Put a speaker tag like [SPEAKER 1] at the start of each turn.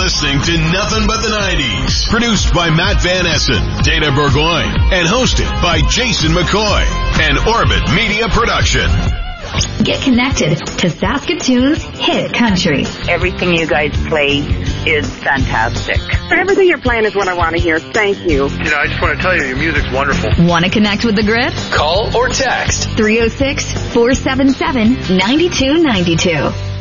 [SPEAKER 1] listening to Nothing But the 90s. Produced by Matt Van Essen, Dana Burgoyne, and hosted by Jason McCoy. An Orbit Media production.
[SPEAKER 2] Get connected to Saskatoon's hit country.
[SPEAKER 3] Everything you guys play is fantastic.
[SPEAKER 4] Everything you're playing is what I want to hear. Thank you.
[SPEAKER 5] I just want to tell you, your music's wonderful.
[SPEAKER 2] Want to connect with the grid?
[SPEAKER 6] Call or text
[SPEAKER 2] 306-477-9292.